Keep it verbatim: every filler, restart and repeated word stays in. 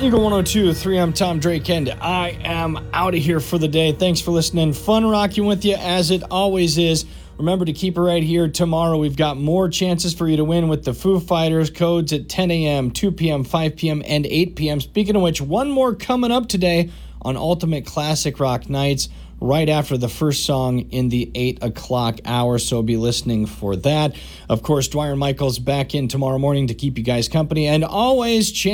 Eagle one oh two, three M Tom Drake, and I am out of here for the day. Thanks for listening. Fun rocking with you as it always is. Remember to keep it right here tomorrow. We've got more chances for you to win with the Foo Fighters. Codes at ten a.m., two p.m., five p.m., and eight p.m. Speaking of which, one more coming up today on Ultimate Classic Rock Nights right after the first song in the eight o'clock hour, so be listening for that. Of course, Dwyer Michaels back in tomorrow morning to keep you guys company, and always chance